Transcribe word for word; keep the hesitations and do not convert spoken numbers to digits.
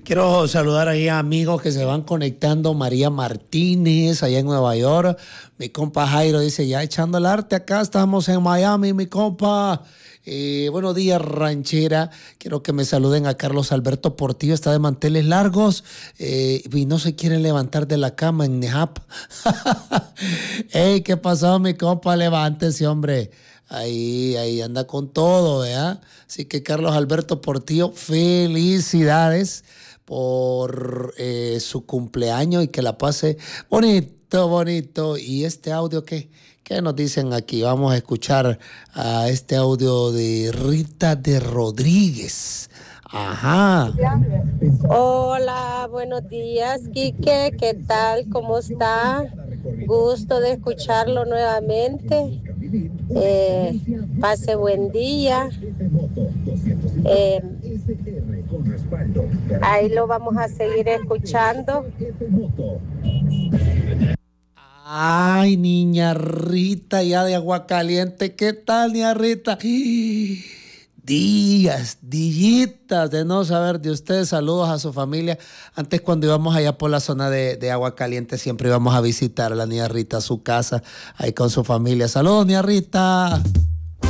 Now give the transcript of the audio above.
Quiero saludar ahí a amigos que se van conectando. María Martínez, allá en Nueva York. Mi compa Jairo dice, ya echando el arte acá, estamos en Miami, mi compa. Eh, buenos días, ranchera. Quiero que me saluden a Carlos Alberto Portillo, está de manteles largos eh, y no se quiere levantar de la cama en Nejap. Ey, ¿qué pasó, mi compa? Levántese, hombre. Ahí, ahí anda con todo, ¿verdad? Así que Carlos Alberto Portillo, felicidades por eh, su cumpleaños y que la pase bonito, bonito. ¿Y este audio qué? ¿Qué nos dicen aquí? Vamos a escuchar a este audio de Rita de Rodríguez. Ajá. Hola, buenos días, Quique. ¿Qué tal? ¿Cómo está? Gusto de escucharlo nuevamente. Eh, pase buen día. Eh, ahí lo vamos a seguir escuchando. Ay, niña Rita, ya de Agua Caliente. ¿Qué tal, niña Rita? Días, dillitas de no saber de ustedes. Saludos a su familia. Antes, cuando íbamos allá por la zona de, de Agua Caliente, siempre íbamos a visitar a la niña Rita a su casa, ahí con su familia. Saludos, niña Rita.